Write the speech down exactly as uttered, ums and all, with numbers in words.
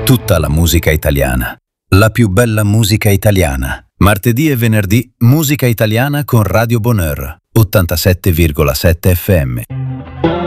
Tutta la musica italiana. La più bella musica italiana. Martedì e venerdì, musica italiana con Radio Bonheur, ottantasette virgola sette F M.